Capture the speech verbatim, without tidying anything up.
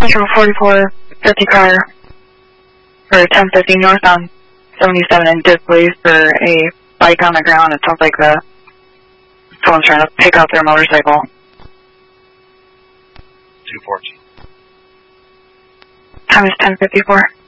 Central forty-four fifty car for ten fifty north on seventy-seven in Disley for a bike on the ground. It sounds like the someone's trying to pick up their motorcycle. two fourteen. Time is ten fifty-four.